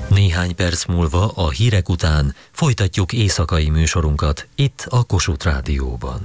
Néhány perc múlva a hírek után folytatjuk éjszakai műsorunkat itt a Kossuth Rádióban.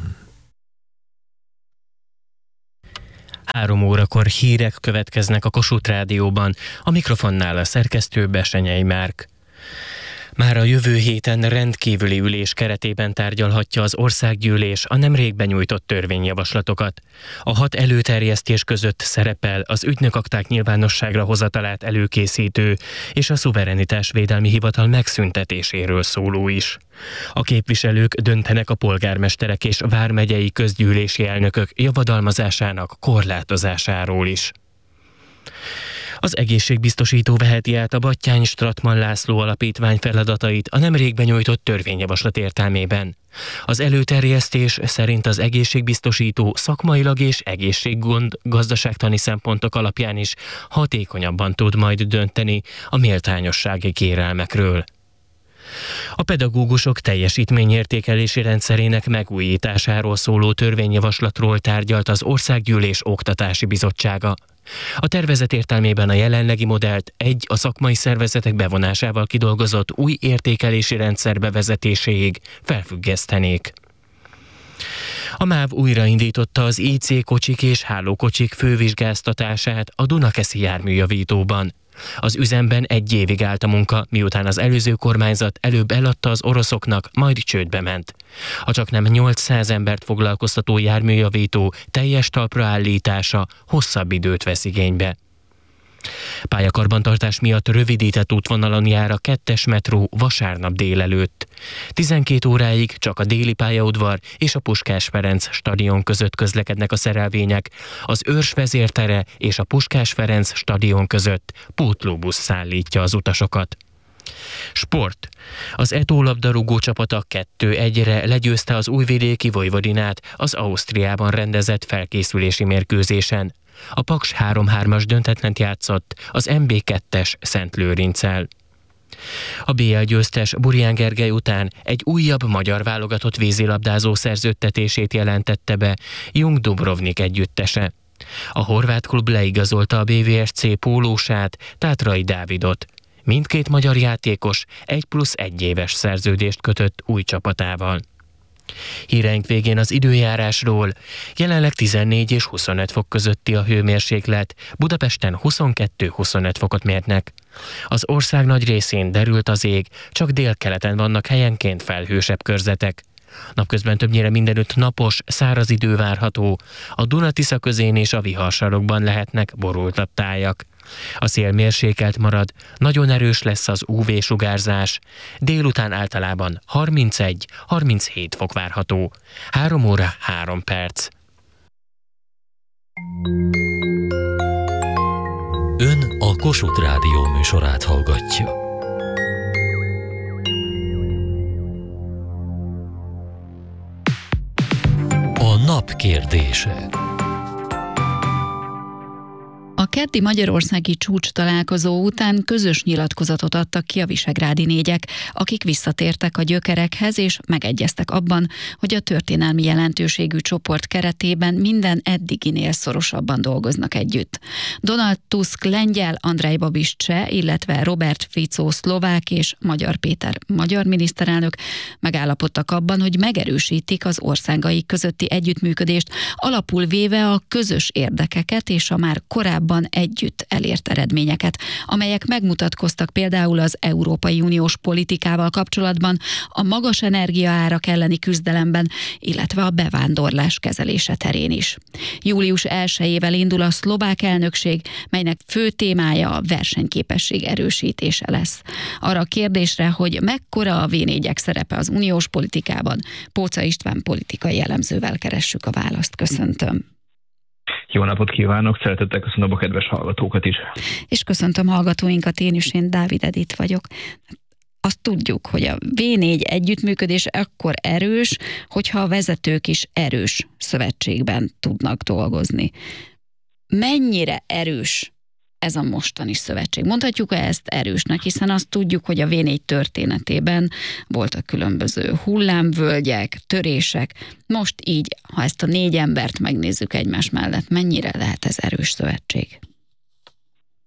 3 órakor hírek következnek a Kossuth Rádióban, a mikrofonnál a szerkesztő Besenyei Márk. Már a jövő héten rendkívüli ülés keretében tárgyalhatja az országgyűlés a nemrég benyújtott törvényjavaslatokat. A 6 előterjesztés között szerepel az ügynökakták nyilvánosságra hozatalát előkészítő és a szuverenitásvédelmi hivatal megszüntetéséről szóló is. A képviselők döntenek a polgármesterek és vármegyei közgyűlési elnökök javadalmazásának korlátozásáról is. Az egészségbiztosító veheti át a Batthyány-Strattmann László Alapítvány feladatait a nemrég benyújtott törvényjavaslat értelmében. Az előterjesztés szerint az egészségbiztosító szakmailag és gazdaságtani szempontok alapján is hatékonyabban tud majd dönteni a méltányossági kérelmekről. A pedagógusok teljesítményértékelési rendszerének megújításáról szóló törvényjavaslatról tárgyalt az Országgyűlés Oktatási Bizottsága. A tervezet értelmében a jelenlegi modellt a szakmai szervezetek bevonásával kidolgozott új értékelési rendszer bevezetéséig felfüggesztenék. A MÁV újraindította az IC kocsik és hálókocsik fővizsgáztatását a Dunakeszi járműjavítóban. Az üzemben 1 évig állt a munka, miután az előző kormányzat előbb eladta az oroszoknak, majd csődbe ment. A csaknem 800 embert foglalkoztató járműjavító teljes talpra állítása hosszabb időt vesz igénybe. Pályakarbantartás miatt rövidített útvonalon jár a 2-es metró vasárnap délelőtt. 12 óráig csak a déli pályaudvar és a Puskás Ferenc stadion között közlekednek a szerelvények, az Őrs vezértere és a Puskás Ferenc stadion között pótlóbusz szállítja az utasokat. Sport. Az Eto labdarúgó csapata 2-1-re legyőzte az Újvidéki Vojvodinát az Ausztriában rendezett felkészülési mérkőzésen. A Paks 3-3-as döntetlent játszott az MB2-es Szentlőrinccel. A BL győztes Burján Gergely után egy újabb magyar válogatott vízilabdázó szerződtetését jelentette be Jung Dubrovnik együttese. A horvát klub leigazolta a BVSC pólósát, Tátrai Dávidot. Mindkét magyar játékos 1+1 éves szerződést kötött új csapatával. Híreink végén az időjárásról. Jelenleg 14 és 25 fok közötti a hőmérséklet, Budapesten 22-25 fokot mérnek. Az ország nagy részén derült az ég, csak délkeleten vannak helyenként felhősebb körzetek. Napközben többnyire mindenütt napos, száraz idő várható, a Duna-Tisza közén és a viharsarokban lehetnek borultabb tájak. A szél mérsékelt marad, nagyon erős lesz az UV-sugárzás, délután általában 31-37 fok várható. 3 óra 3 perc. Ön a Kossuth Rádió műsorát hallgatja. A nap kérdése. A keddi magyarországi csúcs találkozó után közös nyilatkozatot adtak ki a visegrádi négyek, akik visszatértek a gyökerekhez és megegyeztek abban, hogy a történelmi jelentőségű csoport keretében minden eddiginél szorosabban dolgoznak együtt. Donald Tusk lengyel, Andrej Babis cseh, illetve Robert Fico szlovák és Magyar Péter magyar miniszterelnök megállapodtak abban, hogy megerősítik az országaik közötti együttműködést, alapul véve a közös érdekeket és a már korábban együtt elért eredményeket, amelyek megmutatkoztak például az Európai Uniós politikával kapcsolatban, a magas energiaárak elleni küzdelemben, illetve a bevándorlás kezelése terén is. Július 1-ével indul a szlovák elnökség, melynek fő témája a versenyképesség erősítése lesz. Arra a kérdésre, hogy mekkora a V4-ek szerepe az uniós politikában, Póca István politikai elemzővel keressük a választ. Köszöntöm. Jó napot kívánok, szeretettel köszönöm a kedves hallgatókat is. És köszöntöm hallgatóinkat én Dávid Edit vagyok. Azt tudjuk, hogy a V4 együttműködés akkor erős, hogyha a vezetők is erős szövetségben tudnak dolgozni. Mennyire erős ez a mostani szövetség? Mondhatjuk ezt erősnek, hiszen azt tudjuk, hogy a V4 történetében voltak különböző hullámvölgyek, törések. Most így, ha ezt a 4 embert megnézzük egymás mellett, mennyire lehet ez erős szövetség?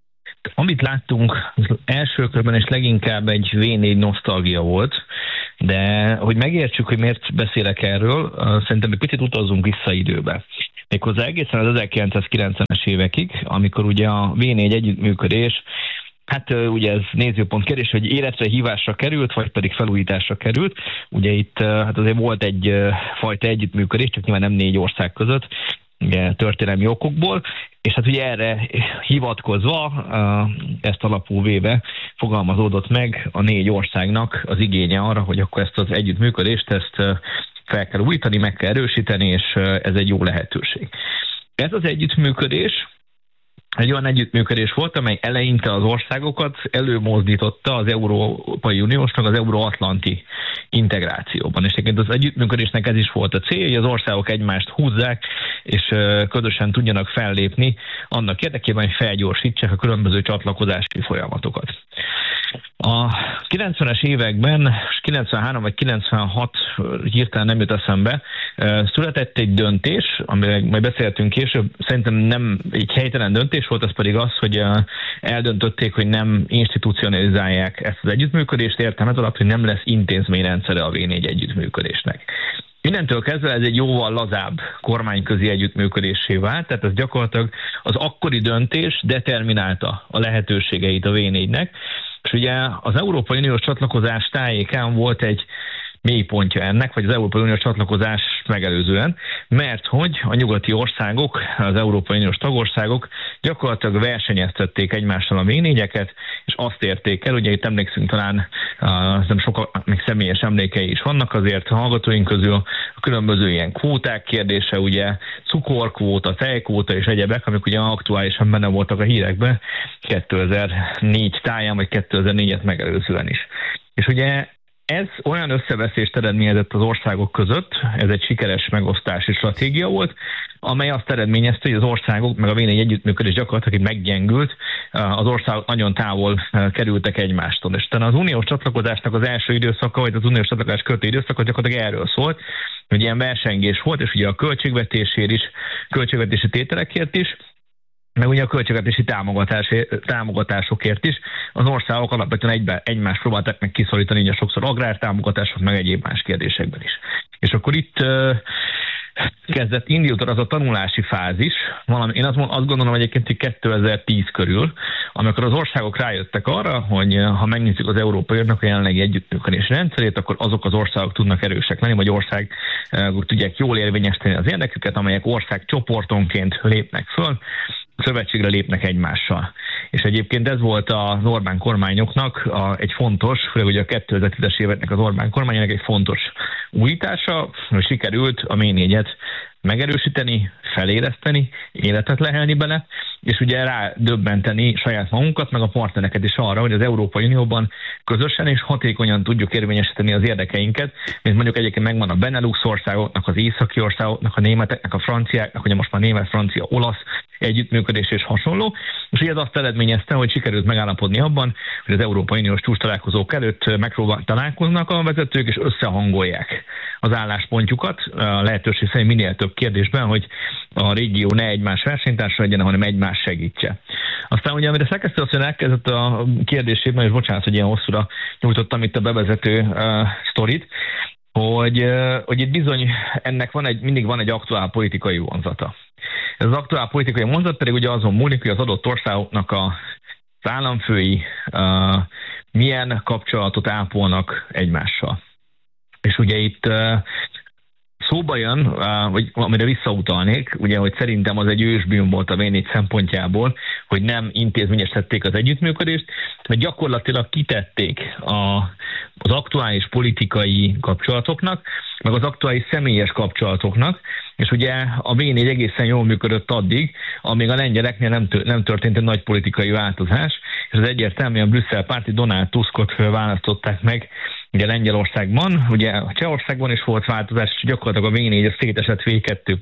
Amit láttunk az első körben, és leginkább egy V4 nosztalgia volt, de hogy megértsük, hogy miért beszélek erről, szerintem egy picit utazzunk vissza időbe. Méghozzá egészen az 1990-es évekig, amikor ugye a V4 együttműködés, hát ugye ez nézőpont kérdés, hogy életre hívásra került, vagy pedig felújításra került. Ugye itt hát azért volt egy fajta együttműködés, csak nyilván nem 4 ország között, ugye, történelmi okokból, és hát ugye erre hivatkozva, ezt alapul véve fogalmazódott meg a 4 országnak az igénye arra, hogy akkor ezt az együttműködést, ezt fel kell újítani, meg kell erősíteni, és ez egy jó lehetőség. Ez az együttműködés egy olyan együttműködés volt, amely eleinte az országokat előmozdította az Európai Uniósnak az euróatlanti integrációban. És egyébként az együttműködésnek ez is volt a cél, hogy az országok egymást húzzák, és közösen tudjanak fellépni annak érdekében, hogy felgyorsítsák a különböző csatlakozási folyamatokat. A 90-es években, 93 vagy 96, hirtelen nem jut eszembe, született egy döntés, amiről majd beszéltünk később, szerintem nem egy helytelen döntés volt, az pedig az, hogy eldöntötték, hogy nem institucionalizálják ezt az együttműködést, értem ez alatt, hogy nem lesz intézményrendszere a V4 együttműködésnek. Innentől kezdve ez egy jóval lazább kormányközi együttműködéssé vált, tehát ez gyakorlatilag az akkori döntés determinálta a lehetőségeit a V4-nek, és ugye az Európai Uniós csatlakozás tájékán volt egy mélypontja ennek, vagy az Európai Uniós csatlakozás megelőzően, mert hogy a nyugati országok, az Európai Uniós tagországok gyakorlatilag versenyeztették egymással a V4-eket, és azt érték el, ugye itt emlékszünk talán, nem sokan még személyes emlékei is vannak azért a hallgatóink közül, a különböző ilyen kvóták kérdése, ugye cukorkvóta, tejkvóta és egyebek, amik ugye aktuálisan benne voltak a hírekben 2004 táján, vagy 2004-et megelőzően is. És ugye ez olyan összeveszést eredményezett az országok között, ez egy sikeres megosztási stratégia volt, amely azt eredményezte, hogy az országok, meg a V4 együttműködés gyakorlatilag meggyengült, az országok nagyon távol kerültek egymástól. És az uniós csatlakozásnak az első időszaka, vagy az uniós csatlakozás követő időszaka gyakorlatilag erről szólt, hogy ilyen versengés volt, és ugye a költségvetésért is, költségvetési tételekért is, meg ugye a költségvetési támogatásokért is az országok alapvetően egymást próbálták meg kiszorítani, ugye sokszor agrártámogatások, meg egyéb más kérdésekben is. És akkor itt indult az a tanulási fázis, én azt gondolom egyébként, hogy 2010 körül, amikor az országok rájöttek arra, hogy ha megnézzük az Európai Uniónak a jelenlegi együttműködési rendszerét, akkor azok az országok tudnak erősek lenni, vagy országok tudják jól érvényesíteni az érdeküket, amelyek országcsoportonként lépnek föl, szövetségre lépnek egymással. És egyébként ez volt az Orbán kormányoknak egy fontos, főleg ugye a 2010-es éveknek az Orbán kormányának egy fontos újítása, hogy sikerült a V4-et megerősíteni, feléleszteni, életet lehelni bele, és ugye rádöbbenteni saját magunkat, meg a partnereket is arra, hogy az Európai Unióban közösen és hatékonyan tudjuk érvényesíteni az érdekeinket, mint mondjuk egyébként megvan a Benelux országoknak, az északi országoknak, a németeknek, a franciáknak, ugye most már német, francia, olasz együttműködés és hasonló, és ugye ez azt eredményezte, hogy sikerült megállapodni abban, hogy az Európai Uniós csúcstalálkozók előtt találkoznak a vezetők, és összehangolják az álláspontjukat, a lehetőség szerint minél több kérdésben, hogy a régió ne egymás versenytársa legyen, hanem egymás segítse. Aztán ugye, amire szerkesztő asszony elkezdett a kérdésében, és bocsánat, hogy ilyen hosszúra nyújtottam itt a bevezető sztorit, hogy itt bizony ennek mindig van egy aktuál politikai vonzata. Ez az aktuál politikai vonzat pedig ugye azon múlik, hogy az adott országoknak az államfői milyen kapcsolatot ápolnak egymással. És ugye itt szóba jön, vagy amire visszautalnék, ugye, hogy szerintem az egy ősbűn volt a V4 szempontjából, hogy nem intézményesítették az együttműködést, mert gyakorlatilag kitették az aktuális politikai kapcsolatoknak, meg az aktuális személyes kapcsolatoknak, és ugye a V4 egészen jól működött addig, amíg a lengyeleknél nem történt egy nagy politikai változás, és az egyértelműen Brüsszel párti Donald Tuskot választották meg, ugye Lengyelországban, ugye a Csehországban is volt változás, és gyakorlatilag a V4 szétesett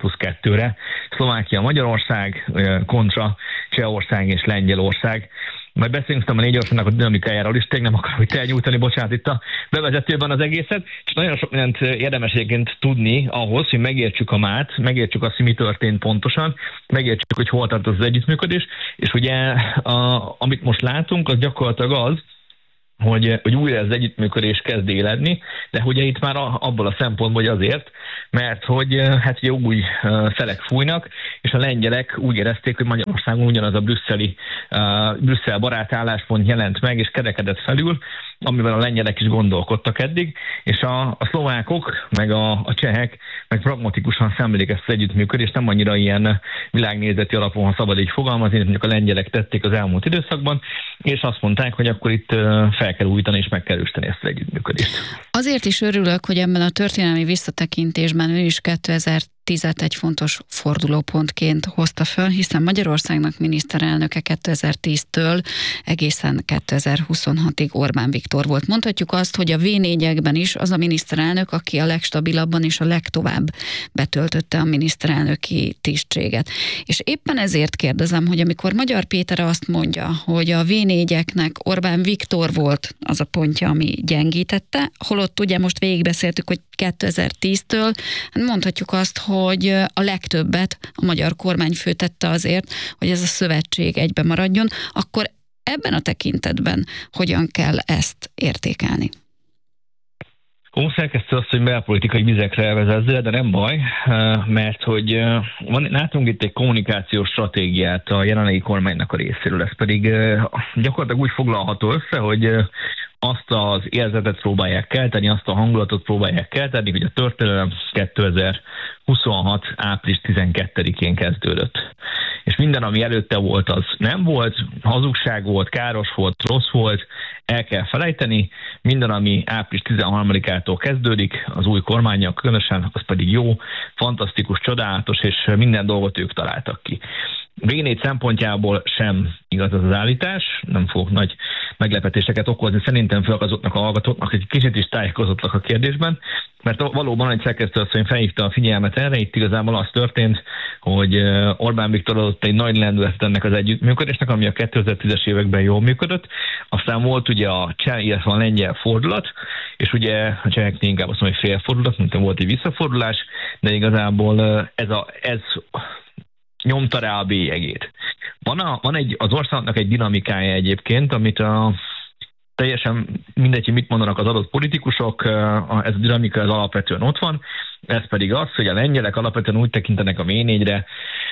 V2+2-re, Szlovákia, Magyarország kontra Csehország és Lengyelország, majd beszélünk a négy országnak a dinamikájáról is, tényleg nem akarom itt elnyújtani, bocsánat, itt a bevezetőben az egészet, és nagyon sok mindent érdemes egyébként tudni ahhoz, hogy megértsük a mát, megértsük azt, hogy mi történt pontosan, megértsük, hogy hol tart az együttműködés, és ugye amit most látunk, az gyakorlatilag az, hogy újra ez együttműködés kezd éledni, de ugye itt már abból a szempontból, hogy azért, mert hogy hát ugye új szelek fújnak, és a lengyelek úgy érezték, hogy Magyarországon ugyanaz a Brüsszel barát álláspont jelent meg, és kerekedett felül, amivel a lengyelek is gondolkodtak eddig, és a szlovákok, meg a csehek meg pragmatikusan szemlélik ezt az együttműködést, nem annyira ilyen világnézeti alapon, ha szabad így fogalmazni, mondjuk a lengyelek tették az elmúlt időszakban, és azt mondták, hogy akkor itt fel kell újítani és meg kell erősíteni ezt az együttműködést. Azért is örülök, hogy ebben a történelmi visszatekintésben ő is 2010-et egy fontos fordulópontként hozta föl, hiszen Magyarországnak miniszterelnöke 2010-től egészen 2026-ig Orbán Viktor volt. Mondhatjuk azt, hogy a V4-ekben is az a miniszterelnök, aki a legstabilabban és a legtovább betöltötte a miniszterelnöki tisztséget. És éppen ezért kérdezem, hogy amikor Magyar Péter azt mondja, hogy a V4-eknek Orbán Viktor volt az a pontja, ami gyengítette, holott ugye most végigbeszéltük, hogy 2010-től mondhatjuk azt, hogy a legtöbbet a magyar kormányfő tette azért, hogy ez a szövetség egybe maradjon, akkor ebben a tekintetben hogyan kell ezt értékelni? Szerkesztő azt, hogy belpolitikai vizekre elvezezze, de nem baj, mert hogy látunk itt egy kommunikációs stratégiát a jelenlegi kormánynak a részéről, ez pedig gyakorlatilag úgy foglalható össze, hogy azt az érzetet próbálják kelteni, azt a hangulatot próbálják kelteni, hogy a történelem 2026. április 12-én kezdődött. És minden, ami előtte volt, az nem volt, hazugság volt, káros volt, rossz volt, el kell felejteni. Minden, ami április 13-ától kezdődik, az új kormánnyal különösen, az pedig jó, fantasztikus, csodálatos, és minden dolgot ők találtak ki. V4 szempontjából sem igaz az állítás, nem fogok nagy meglepetéseket okozni, szerintem főleg azoknak a hallgatóknak, hogy kicsit is tájékozottak a kérdésben, mert valóban egy szerkesztő asszony felhívta a figyelmet erre, itt igazából az történt, hogy Orbán Viktor adott egy nagy lendületet ennek az együttműködésnek, ami a 2010-es években jól működött, aztán volt ugye a cseh, illetve a lengyel fordulat, és ugye a cseheknél inkább azt mondom, hogy félfordulat, mint volt egy visszafordulás, de igazából ez nyomta rá a bélyegét. Van az országnak egy dinamikája egyébként, amit teljesen mindegy, hogy mit mondanak az adott politikusok, ez a dinamika az alapvetően ott van, ez pedig az, hogy a lengyelek alapvetően úgy tekintenek a V4-re,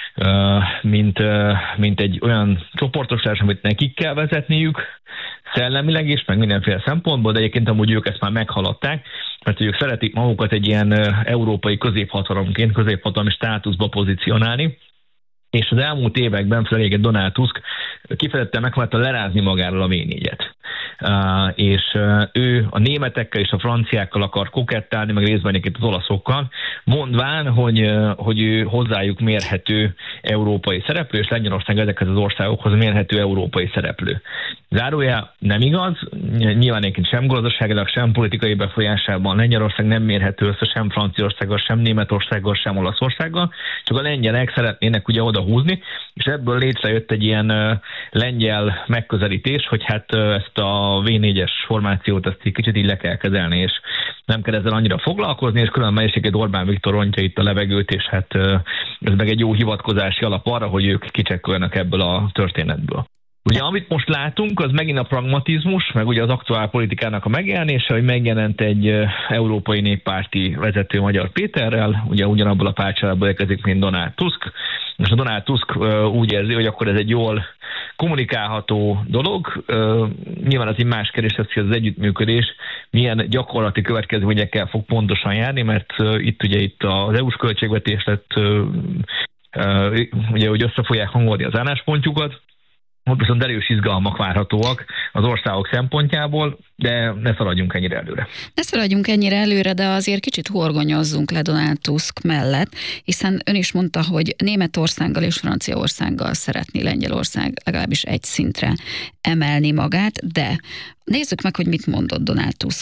mint egy olyan csoportosulás, amit nekik kell vezetniük, szellemileg is, meg mindenféle szempontból, de egyébként amúgy ők ezt már meghaladták, mert ők szeretik magukat egy ilyen európai középhatalomként, középhatalmi státuszba pozícionálni, és az elmúlt években főleg Donald Tusk kifejezetten megpróbálta lerázni magáról a V4-et. És ő a németekkel és a franciákkal akar kokettálni, meg részben egyébként az olaszokkal, mondván, hogy ő hozzájuk mérhető európai szereplő, és Lengyelország ezekhez az országokhoz mérhető európai szereplő. Zárójel nem igaz, nyilván egyébként sem gazdaságilag, sem politikai befolyásában Lengyelország nem mérhető össze sem Franciaországgal, sem Németországgal, sem Olaszországgal, csak a lengyelek szeretnének ugye oda húzni, és ebből létrejött egy ilyen lengyel megközelítés, hogy hát ezt a V4-es formációt ezt egy kicsit így le kell kezelni, és nem kell ezzel annyira foglalkozni, és különben is egy Orbán Viktor rontja itt a levegőt, és hát ez meg egy jó hivatkozási alap arra, hogy ők kicsekkoljanak ebből a történetből. Ugye amit most látunk, az megint a pragmatizmus, meg ugye az aktuál politikának a megjelenése, hogy megjelent egy európai néppárti vezető Magyar Péterrel, ugye ugyanabból a pártcsaládból érkezik, mint Donald Tusk. Most a Donald Tusk úgy érzi, hogy akkor ez egy jól kommunikálható dolog. Nyilván az egy más kérdés, hogy az együttműködés milyen gyakorlati következményekkel fog pontosan járni, mert itt az EU-s költségvetés lett, ugye, hogy össze fogják hangolni az álláspontjukat. Ott viszont erős izgalmak várhatóak az országok szempontjából, de ne szaladjunk ennyire előre. Ne szaladjunk ennyire előre, de azért kicsit horgonyozzunk le Donald Tusk mellett, hiszen ön is mondta, hogy Németországgal és Franciaországgal szeretné Lengyelország legalábbis egy szintre emelni magát, de nézzük meg, hogy mit mondott Donald Tusk.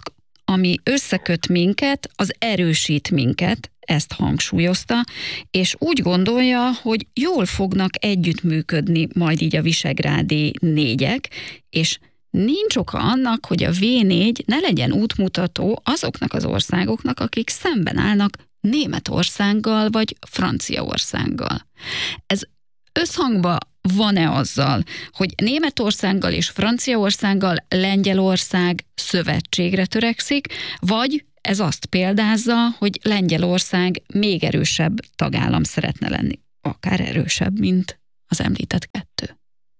ami összeköt minket, az erősít minket, ezt hangsúlyozta, és úgy gondolja, hogy jól fognak együttműködni majd így a visegrádi négyek, és nincs oka annak, hogy a V4 ne legyen útmutató azoknak az országoknak, akik szemben állnak Németországgal vagy Franciaországgal. Ez összhangban van-e azzal, hogy Németországgal és Franciaországgal Lengyelország szövetségre törekszik, vagy ez azt példázza, hogy Lengyelország még erősebb tagállam szeretne lenni, akár erősebb, mint az említett kettő?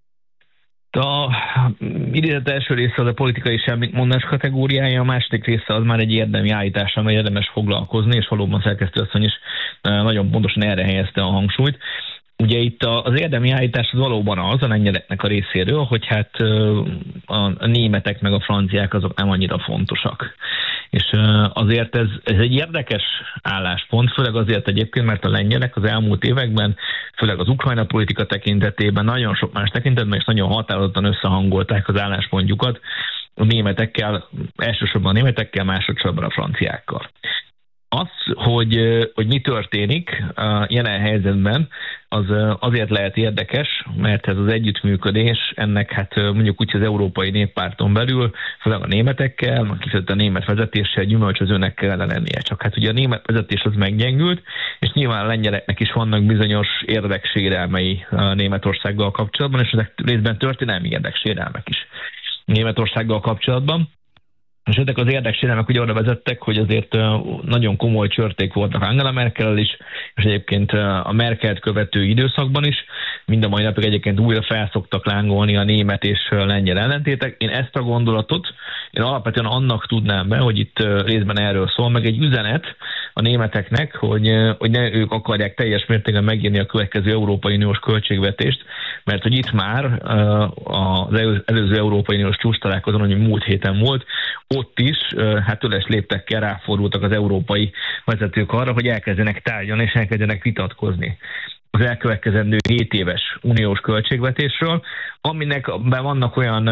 A idézet első része az a politikai semmit-mondás kategóriája, a második része az már egy érdemi állítás, amely érdemes foglalkozni, és valóban szerkesztőasszony is nagyon pontosan erre helyezte a hangsúlyt. Ugye itt az érdemi állítás az valóban az a lengyeleknek a részéről, hogy hát a németek meg a franciák azok nem annyira fontosak. És azért ez egy érdekes álláspont, főleg azért egyébként, mert a lengyelek az elmúlt években, főleg az Ukrajna politika tekintetében, nagyon sok más tekintetben és nagyon határozottan összehangolták az álláspontjukat a németekkel, elsősorban a németekkel, másodszorban a franciákkal. Az, hogy mi történik jelen helyzetben, az azért lehet érdekes, mert ez az együttműködés ennek hát mondjuk úgy az Európai Néppárton belül, főleg a németekkel, kifejezetten a német vezetéssel gyümölcsözőnek kellene lennie. Csak hát ugye a német vezetés az meggyengült, és nyilván a lengyeleknek is vannak bizonyos érdeksérelmei Németországgal kapcsolatban, és ezek részben történelmi érdeksérelmek is Németországgal kapcsolatban. És ezek az érdeksérelmek ugye arra vezettek, hogy azért nagyon komoly csörték voltak Angela Merkellel is, és egyébként a Merkelt követő időszakban is, mind a mai napig egyébként újra felszoktak lángolni a német és lengyel ellentétek. Én ezt a gondolatot, én alapvetően annak tudnám be, hogy itt részben erről szól, meg egy üzenet a németeknek, hogy ne ők akarják teljes mértékben megírni a következő Európai Uniós költségvetést, mert hogy itt már az előző Európai Uniós csúcstalálkozón, ami múlt héten volt, ott is hát öles léptekkel ráfordultak az európai vezetők arra, hogy elkezdenek tárgyalni és elkezdenek vitatkozni az elkövetkezendő 7 éves uniós költségvetésről, aminek vannak olyan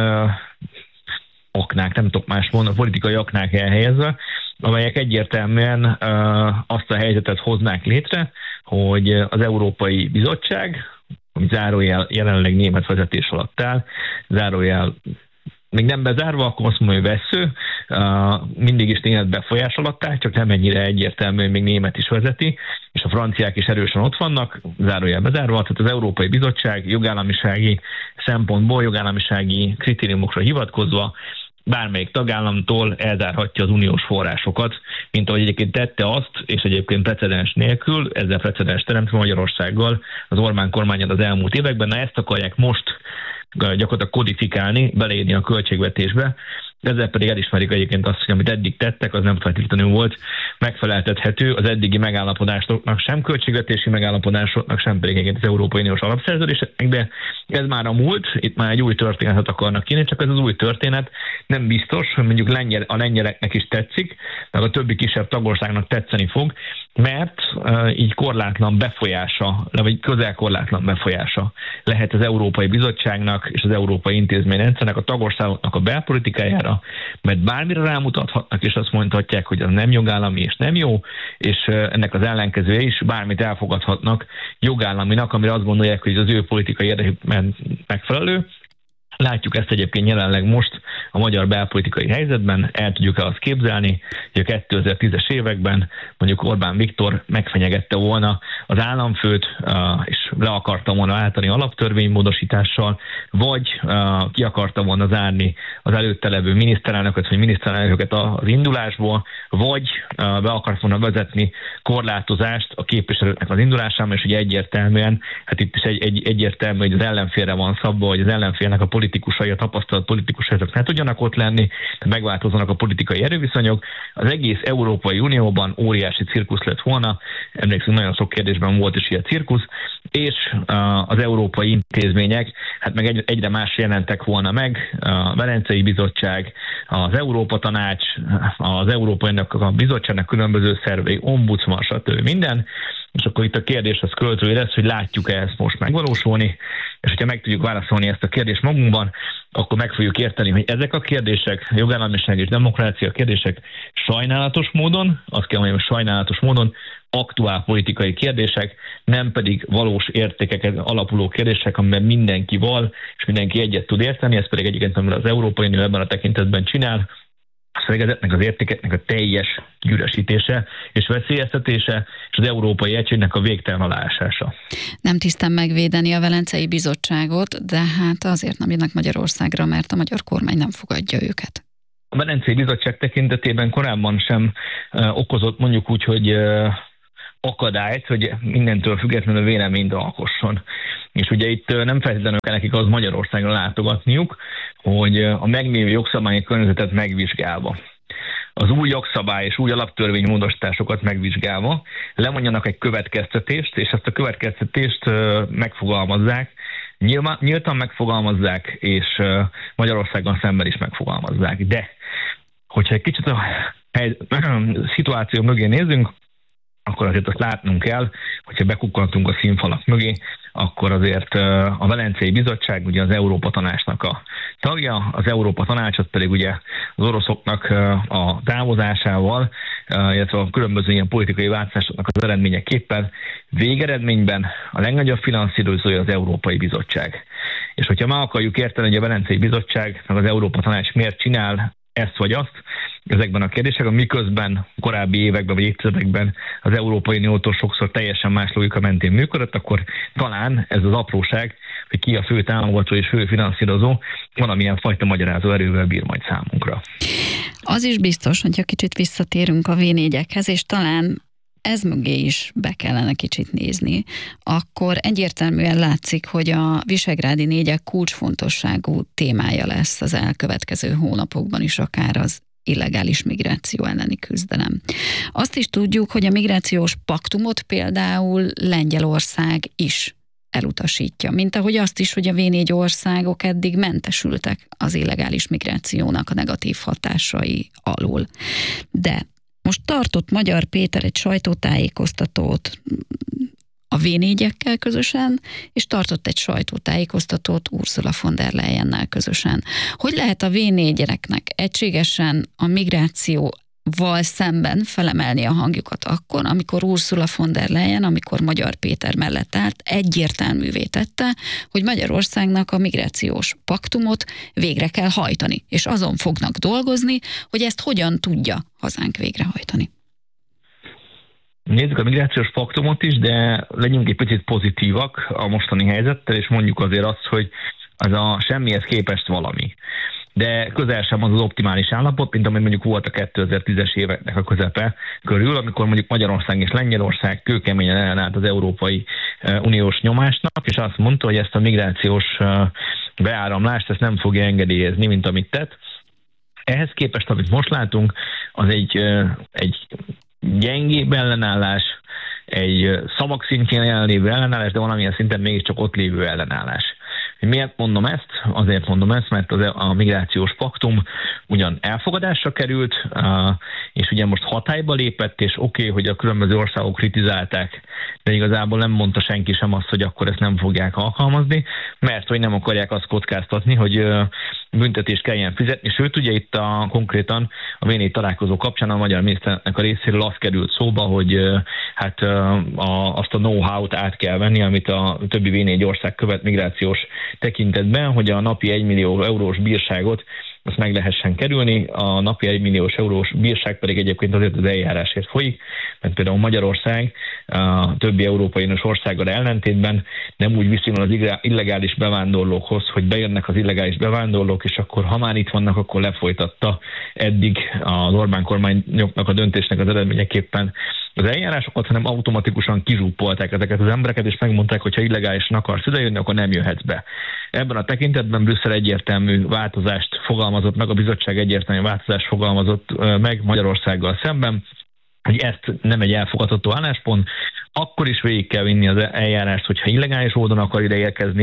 aknák, nem tudok más mondani, politikai aknák elhelyezve, amelyek egyértelműen azt a helyzetet hoznák létre, hogy az Európai Bizottság, ami zárójel jelenleg német vezetés alatt áll, zárójel még nem bezárva, akkor azt mondom, hogy vessző, mindig is német befolyás alatt áll, csak nem ennyire egyértelmű, hogy még német is vezeti, és a franciák is erősen ott vannak, zárójel bezárva, tehát az Európai Bizottság jogállamisági szempontból, jogállamisági kritériumokra hivatkozva bármelyik tagállamtól elzárhatja az uniós forrásokat, mint ahogy egyébként tette azt, és egyébként precedens nélkül, ezzel precedens teremtve Magyarországgal az Orbán kormánnyal az elmúlt években, na ezt akarják most gyakorlatilag kodifikálni, beleírni a költségvetésbe, ezzel pedig elismerik egyébként azt, hogy amit eddig tettek, az nem feltétlenül volt megfeleltethető az eddigi megállapodásoknak, sem költségvetési megállapodásoknak, sem pedig egyébként az Európai Uniós alapszerződéseknek, de ez már a múlt, itt már egy új történetet akarnak írni, csak ez az új történet nem biztos, hogy mondjuk a lengyeleknek is tetszik, meg a többi kisebb tagországnak tetszeni fog, mert így korlátlan befolyása, vagy közel korlátlan befolyása lehet az Európai Bizottságnak és az Európai Intézményrendszernek, a tagországoknak a belpolitikájára, mert bármire rámutathatnak, és azt mondhatják, hogy az nem jogállami és nem jó, és ennek az ellenkezője is bármit elfogadhatnak jogállaminak, amire azt gondolják, hogy az ő politikai érdekükben megfelelő. Látjuk ezt egyébként jelenleg most a magyar belpolitikai helyzetben, el tudjuk-e azt képzelni, hogy a 2010-es években mondjuk Orbán Viktor megfenyegette volna az államfőt, és le akarta volna állítani alaptörvénymódosítással, vagy ki akarta volna zárni az előtte levő miniszterelnököt, vagy miniszterelnököket az indulásból, vagy be akart volna vezetni korlátozást a képviselőknek az indulásában, és ugye egyértelműen, hát itt is egyértelmű, hogy az ellenfélre van szabva, hogy az ellenfélnek a politikusai, a tapasztalat politikusai azok ne tudjanak ott lenni, megváltozzanak a politikai erőviszonyok. Az egész Európai Unióban óriási cirkusz lett volna, emlékszünk, nagyon sok kérdésben volt is ilyen cirkusz, és az európai intézmények, hát meg egyre más jelentek volna meg, a Velencei Bizottság, az Európa Tanács, az Európai a Bizottságnak különböző szervei, ombudsman, stb. Minden, és akkor itt a kérdés az költői lesz, hogy látjuk-e ezt most megvalósulni, és hogyha meg tudjuk válaszolni ezt a kérdést magunkban, akkor meg fogjuk érteni, hogy ezek a kérdések, jogállamiság és demokrácia kérdések sajnálatos módon, azt kell mondjam, sajnálatos módon aktuál politikai kérdések, nem pedig valós értékeket alapuló kérdések, amiben mindenki val, és mindenki egyet tud érteni, ez pedig egyébként, amivel az Európai Unió ebben a tekintetben csinál, ezeknek az értékeknek a teljes gyűrösítése és veszélyeztetése, és az európai egységnek a végtelen aláásása. Nem tisztán megvédeni a Velencei Bizottságot, de hát azért nem jönnek Magyarországra, mert a magyar kormány nem fogadja őket. A Velencei Bizottság tekintetében korábban sem okozott mondjuk úgy, hogy akadályt, hogy mindentől függetlenül véleményt alkosson. És ugye itt nem feltétlenül kell nekik az Magyarországra látogatniuk, hogy a meglévő jogszabályi környezetet megvizsgálva, az új jogszabály és új alaptörvénymódosításokat megvizsgálva lemondjanak egy következtetést, és ezt a következtetést megfogalmazzák, nyíltan megfogalmazzák, és Magyarországon szemben is megfogalmazzák. De, hogyha egy kicsit a szituáció mögé nézünk, akkor azért azt látnunk kell, hogyha bekukkantunk a színfalak mögé, akkor azért a Velencei Bizottság ugye az Európa Tanácsnak a tagja, az Európa Tanácsot pedig ugye az oroszoknak a távozásával, illetve a különböző ilyen politikai változásoknak az eredményeképpen végeredményben a legnagyobb finanszírozója az Európai Bizottság. És hogyha meg akarjuk érteni, hogy a Velencei Bizottság, meg az Európa Tanács miért csinál ezt vagy azt ezekben a kérdésekben, miközben korábbi években vagy évtizedekben az Európai Uniótól sokszor teljesen más logika mentén működött, akkor talán ez az apróság, hogy ki a fő támogató és fő finanszírozó, valamilyen fajta magyarázó erővel bír majd számunkra. Az is biztos, hogyha kicsit visszatérünk a V4-ekhez, és talán ez mögé is be kellene kicsit nézni, akkor egyértelműen látszik, hogy a visegrádi négyek kulcsfontosságú témája lesz az elkövetkező hónapokban is, akár az illegális migráció elleni küzdelem. Azt is tudjuk, hogy a migrációs paktumot például Lengyelország is elutasítja, mint ahogy azt is, hogy a V4 országok eddig mentesültek az illegális migrációnak a negatív hatásai alól. De most tartott Magyar Péter egy sajtótájékoztatót a V4-ekkel közösen, és tartott egy sajtótájékoztatót Ursula von der Leyennel közösen. Hogy lehet a V4-eknek egységesen a migrációval szemben felemelni a hangjukat akkor, amikor Ursula von der Leyen, amikor Magyar Péter mellett állt, egyértelművé tette, hogy Magyarországnak a migrációs paktumot végre kell hajtani, és azon fognak dolgozni, hogy ezt hogyan tudja hazánk végrehajtani. Nézzük a migrációs paktumot is, de legyünk egy picit pozitívak a mostani helyzettel, és mondjuk azért azt, hogy az a semmihez képest valami. De közel sem az optimális állapot, mint amely mondjuk volt a 2010-es éveknek a közepe körül, amikor mondjuk Magyarország és Lengyelország kőkeményen ellenállt az Európai Uniós nyomásnak, és azt mondta, hogy ezt a migrációs beáramlást ezt nem fogja engedélyezni, mint amit tett. Ehhez képest, amit most látunk, az egy gyengébb ellenállás, egy szavak szintjén jelenlévő ellenállás, de valamilyen szinten mégiscsak ott lévő ellenállás. Miért mondom ezt? Azért mondom ezt, mert a migrációs paktum ugyan elfogadásra került, és ugye most hatályba lépett, és oké, hogy a különböző országok kritizálták, de igazából nem mondta senki sem azt, hogy akkor ezt nem fogják alkalmazni, mert hogy nem akarják azt kockáztatni, hogy büntetést kelljen fizetni, sőt ugye itt konkrétan a V4 találkozó kapcsán a magyar miniszternek a részéről az került szóba, hogy azt a know-how-t át kell venni, amit a többi V4 ország követ migrációs tekintetben, hogy a napi 1 millió eurós bírságot azt meg lehessen kerülni, a napi 1 milliós eurós bírság pedig egyébként azért az eljárásért folyik, mert például Magyarország a többi Európai Uniós országgal ellentétben nem úgy viszonyul az illegális bevándorlókhoz, hogy bejönnek az illegális bevándorlók, és akkor ha már itt vannak, akkor lefolytatta eddig az Orbán kormányoknak a döntésnek az eredményeképpen az eljárásokat, hanem automatikusan kizsúpolták ezeket az embereket, és megmondták, hogy ha illegálisan akarsz idejönni, akkor nem jöhetsz be. Ebben a tekintetben Brüsszel egyértelmű változást fogalmazott meg, a bizottság egyértelmű változást fogalmazott meg Magyarországgal szemben, hogy ezt nem egy elfogadható álláspont, akkor is végig kell vinni az eljárást, hogyha illegális módon akar ide érkezni,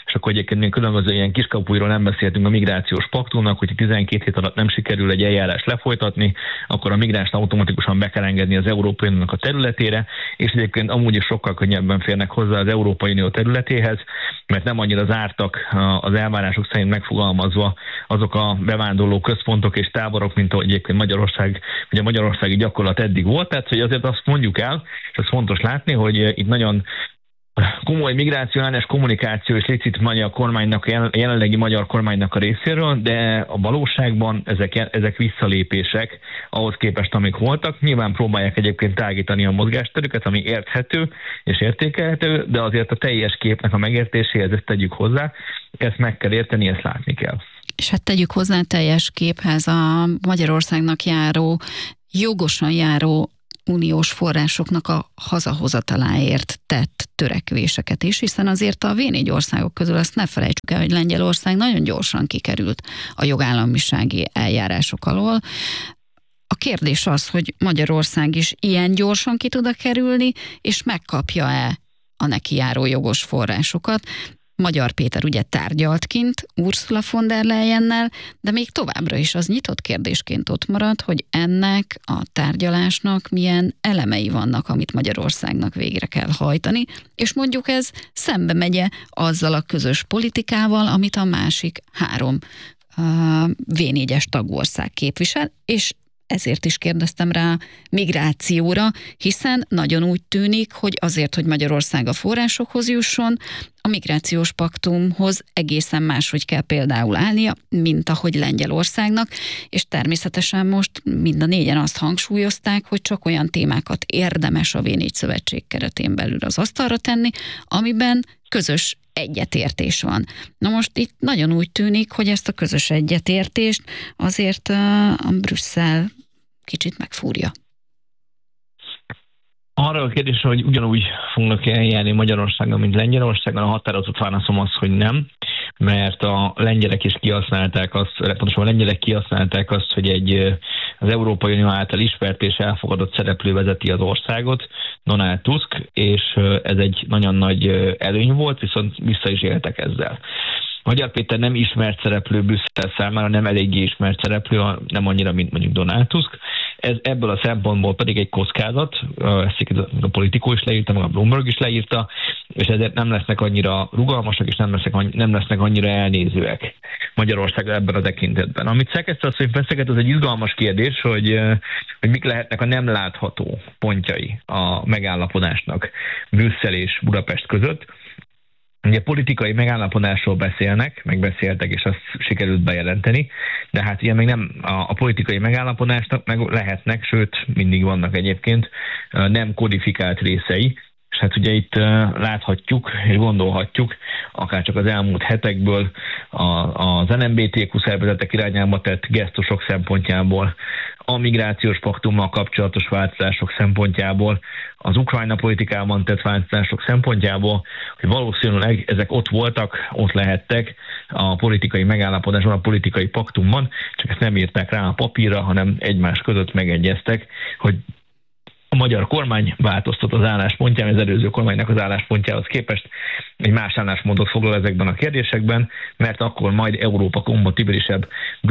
és akkor egyébként még különböző ilyen kiskapujról nem beszéltünk a migrációs paktumnak, hogy 12 hét alatt nem sikerül egy eljárást lefolytatni, akkor a migránst automatikusan be kell engedni az Európai Uniónak a területére, és egyébként amúgy is sokkal könnyebben férnek hozzá az Európai Unió területéhez, mert nem annyira zártak az elvárások szerint megfogalmazva azok a bevándorló központok és táborok, mint ahogy egyébként Magyarország, ugye a magyarországi gyakorlat eddig volt, tehát hogy azért azt mondjuk el, és az fontos látni, hogy itt nagyon komoly migrációs kommunikáció és licit magyar kormánynak, jelenlegi magyar kormánynak a részéről, de a valóságban ezek visszalépések ahhoz képest, amik voltak. Nyilván próbálják egyébként tágítani a mozgásterüket, ami érthető és értékelhető, de azért a teljes képnek a megértéséhez ezt tegyük hozzá, ezt meg kell érteni, ezt látni kell. És hát tegyük hozzá teljes képhez a Magyarországnak jogosan járó uniós forrásoknak a hazahozataláért tett törekvéseket is, hiszen azért a V4 országok közül azt ne felejtsük el, hogy Lengyelország nagyon gyorsan kikerült a jogállamisági eljárások alól. A kérdés az, hogy Magyarország is ilyen gyorsan ki tud kerülni, és megkapja-e a neki járó jogos forrásokat. Magyar Péter ugye tárgyalt kint Ursula von der Leyennel, de még továbbra is az nyitott kérdésként ott marad, hogy ennek a tárgyalásnak milyen elemei vannak, amit Magyarországnak végre kell hajtani, és mondjuk ez szembe megye azzal a közös politikával, amit a másik 3 V4-es tagország képvisel, és ezért is kérdeztem rá migrációra, hiszen nagyon úgy tűnik, hogy azért, hogy Magyarország a forrásokhoz jusson, a migrációs paktumhoz egészen máshogy kell például állnia, mint ahogy Lengyelországnak, és természetesen most mind a 4-en azt hangsúlyozták, hogy csak olyan témákat érdemes a V4 szövetség keretén belül az asztalra tenni, amiben közös egyetértés van. Na most itt nagyon úgy tűnik, hogy ezt a közös egyetértést azért a Brüsszel kicsit megfúrja. Arra a kérdésre, hogy ugyanúgy fognak eljárni Magyarországon, mint Lengyelországon, a határozott válaszom az, hogy nem, mert a lengyelek is kihasználták azt, pontosan a lengyelek kihasználták azt, hogy az Európai Unió által ismert és elfogadott szereplő vezeti az országot, Donald Tusk, és ez egy nagyon nagy előny volt, viszont vissza is éltek ezzel. Magyar Péter nem ismert szereplő Brüsszel számára, nem eléggé ismert szereplő, nem annyira, mint mondjuk Donald Tusk. Ez ebből a szempontból pedig egy kockázat, ezt a Politico is leírta, meg a Bloomberg is leírta, és ezért nem lesznek annyira rugalmasak, és nem lesznek annyira elnézőek Magyarország ebben a tekintetben. Amit Szerkesztő asszony feszeget, az egy izgalmas kérdés, hogy mik lehetnek a nem látható pontjai a megállapodásnak Brüsszel és Budapest között. Ugye politikai megállapodásról megbeszéltek, és azt sikerült bejelenteni, de hát ilyen még nem a politikai megállapodásnak meg lehetnek, sőt, mindig vannak egyébként nem kodifikált részei, és hát ugye itt láthatjuk és gondolhatjuk, akár csak az elmúlt hetekből az NMBTQ szervezetek irányába tett gesztusok szempontjából, a migrációs paktummal kapcsolatos változások szempontjából, az Ukrajna politikában tett változások szempontjából, hogy valószínűleg ezek ott voltak, ott lehettek a politikai megállapodásban, a politikai paktumban, csak ezt nem írták rá a papírra, hanem egymás között megegyeztek, hogy a magyar kormány változtat az álláspontján, az előző kormánynak az álláspontjához képest egy más álláspontot foglal ezekben a kérdésekben, mert akkor majd Európa kompatibilisebb,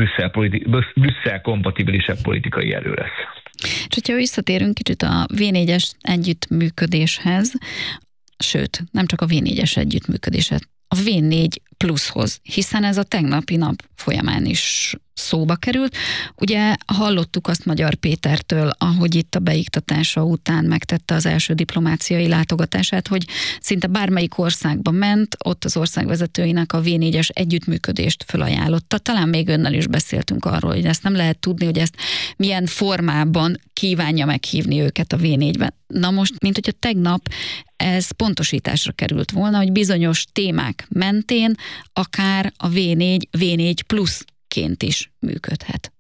Brüsszel kompatibilisebb politikai erő lesz. És hogyha visszatérünk kicsit a V4-es együttműködéshez, sőt, nem csak a V4-es együttműködéshez, a V4 pluszhoz, hiszen ez a tegnapi nap folyamán is szóba került. Ugye hallottuk azt Magyar Pétertől, ahogy itt a beiktatása után megtette az első diplomáciai látogatását, hogy szinte bármelyik országba ment, ott az országvezetőinek a V4-es együttműködést felajánlotta. Talán még önnel is beszéltünk arról, hogy ezt nem lehet tudni, hogy ezt milyen formában kívánja meghívni őket a V4-ben. Na most, mint hogyha tegnap ez pontosításra került volna, hogy bizonyos témák mentén akár a V4 pluszként is működhet.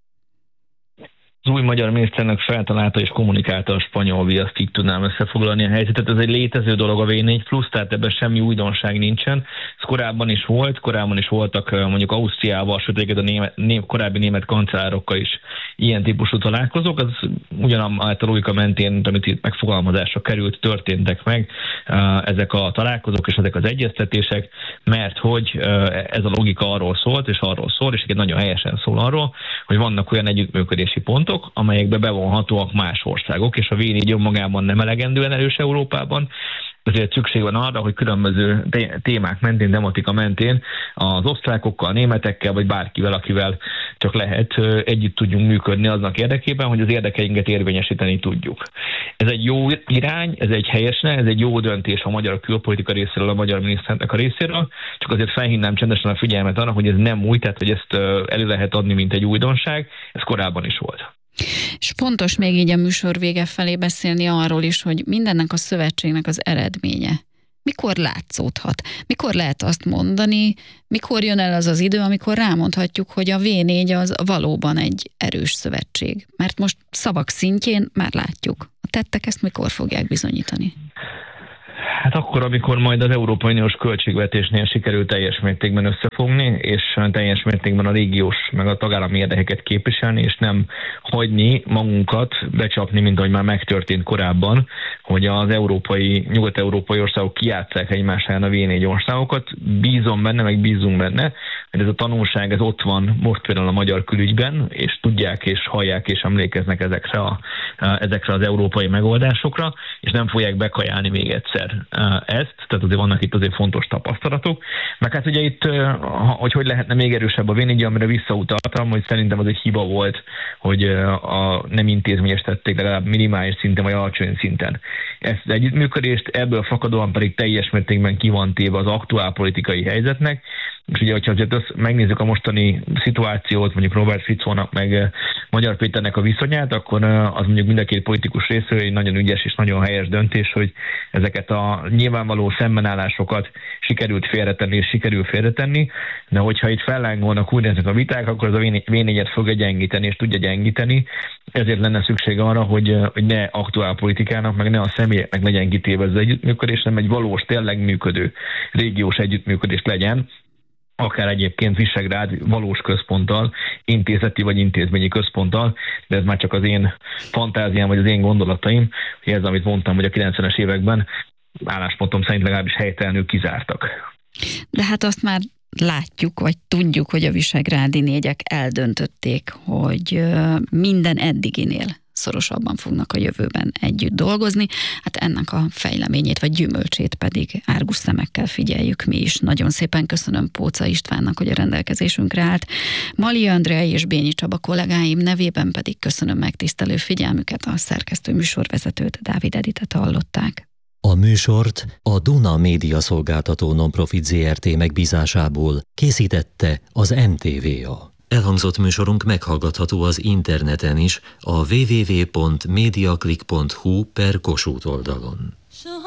Az új magyar miniszternek feltalálta és kommunikálta a spanyol viaszt, így tudnám összefoglalni a helyzetet. Ez egy létező dolog a V4 plusz, tehát ebben semmi újdonság nincsen. Ez korábban is voltak mondjuk Ausztriával, sőt a korábbi német kancellárokkal is ilyen típusú találkozók, az ugyanállt a logika mentén, amit itt megfogalmazásra került, történtek meg ezek a találkozók és ezek az egyeztetések, mert hogy ez a logika arról szólt, és nagyon helyesen szól arról, hogy vannak olyan együttműködési pontok, amelyekbe bevonhatóak más országok, és a V4 önmagában nem elegendően erős Európában, ezért szükség van arra, hogy különböző témák mentén, tematika mentén az osztrákokkal, németekkel, vagy bárkivel, akivel csak lehet, együtt tudjunk működni aznak érdekében, hogy az érdekeinket érvényesíteni tudjuk. Ez egy jó irány, ez egy jó döntés a magyar külpolitika részéről, a magyar miniszternek a részéről, csak azért felhívnám csendesen a figyelmet arra, hogy ez nem új, tehát hogy ezt elő lehet adni, mint egy újdonság, ez korábban is volt. És fontos még így a műsor vége felé beszélni arról is, hogy mindennek a szövetségnek az eredménye mikor látszódhat? Mikor lehet azt mondani, mikor jön el az az idő, amikor rámondhatjuk, hogy a V4 az valóban egy erős szövetség? Mert most szavak szintjén már látjuk. A tettek ezt mikor fogják bizonyítani? Hát akkor, amikor majd az Európai Uniós költségvetésnél sikerül teljes mértékben összefogni, és teljes mértékben a régiós, meg a tagállami érdekeket képviselni, és nem hagyni magunkat becsapni, mint ahogy már megtörtént korábban, hogy az nyugat-európai országok kijátsszák egymás ellen a V4 országokat. Bízom benne, meg bízunk benne, hogy ez a tanulság ez ott van most például a magyar külügyben, és tudják, és hallják, és emlékeznek ezekre az európai megoldásokra, és nem fogják bekajálni még egyszer ezt, tehát azért vannak itt azért fontos tapasztalatok. Meg hát ugye itt, hogy lehetne még erősebb a V4, amire visszautaltam, hogy szerintem az egy hiba volt, hogy nem intézményesítették legalább minimális szinten, vagy alacsony szinten. Ezt az együttműködést, ebből fakadóan pedig teljes mértékben ki van téve az aktuál politikai helyzetnek, és ugye, hogyha azért megnézzük a mostani szituációt, mondjuk Robert Ficonak meg Magyar Péternek a viszonyát, akkor az mondjuk mind a két politikus részéről egy nagyon ügyes és nagyon helyes döntés, hogy ezeket a nyilvánvaló szembenállásokat sikerült félretenni és sikerül félretenni, de hogyha itt fellángolnak úgy ezek a viták, akkor az a V4-et fogja gyengíteni és tudja gyengíteni, ezért lenne szükség arra, hogy ne aktuál politikának, meg ne a személyeknek legyen kitéve az együttműködés, hanem egy valós, tényleg működő régiós együttműködés legyen, akár egyébként Visegrád valós központtal, intézeti vagy intézményi központtal, de ez már csak az én fantáziám, vagy az én gondolataim, hogy ez, amit mondtam, hogy a 90-es években álláspontom szerint legalábbis helytelenül kizártak. De hát azt már látjuk, vagy tudjuk, hogy a visegrádi négyek eldöntötték, hogy minden eddiginél szorosabban fognak a jövőben együtt dolgozni. Hát ennek a fejleményét vagy gyümölcsét pedig árgus szemekkel figyeljük mi is. Nagyon szépen köszönöm Póca Istvánnak, hogy a rendelkezésünkre állt. Mali Andrea és Bényi Csaba kollégáim nevében pedig köszönöm megtisztelő figyelmüket, a szerkesztő műsorvezetőt, Dávid Editet hallották. A műsort a Duna Média Szolgáltató Nonprofit Zrt. Megbízásából készítette az NTVA. Elhangzott műsorunk meghallgatható az interneten is, a www.mediaclick.hu/Kossuth oldalon.